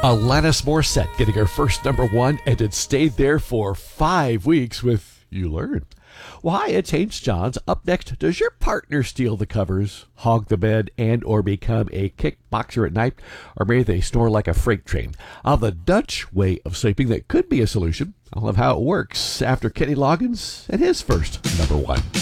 Alanis Morissette getting her first #1, and it stayed there for 5 weeks with You Learn. Well, hi, it's Haynes Johns. Up next, does your partner steal the covers, hog the bed, and or become a kickboxer at night? Or may they snore like a freight train? The Dutch way of sleeping that could be a solution. I love how it works after Kenny Loggins and his first #1.